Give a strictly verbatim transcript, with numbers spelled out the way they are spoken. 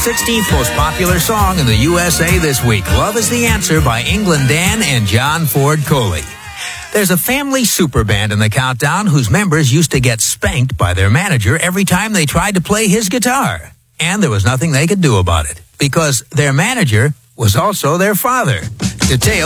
sixteenth most popular song in the U S A this week. Love is the Answer by England Dan and John Ford Coley. There's a family super band in the countdown whose members used to get spanked by their manager every time they tried to play his guitar. And there was nothing they could do about it, because their manager was also their father. Details